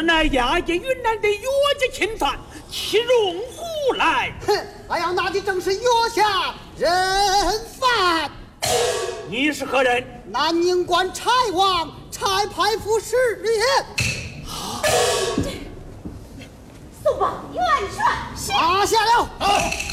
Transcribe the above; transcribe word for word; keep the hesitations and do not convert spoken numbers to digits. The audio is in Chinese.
乃押解云南的岳家钦犯，其荣虎来。 哼，俺要拿的正是岳下人犯。 你是何人？ 南宁关差王差派副使也。 送报元帅。 拿下了。 啊